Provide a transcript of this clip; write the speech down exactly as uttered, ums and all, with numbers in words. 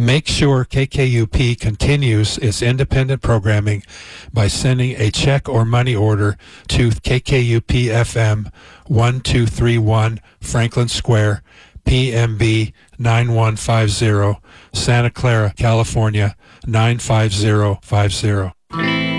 Make sure K K U P continues its independent programming by sending a check or money order to K K U P F M one two three one Franklin Square, P M B nine one five zero, Santa Clara, California nine five zero five zero.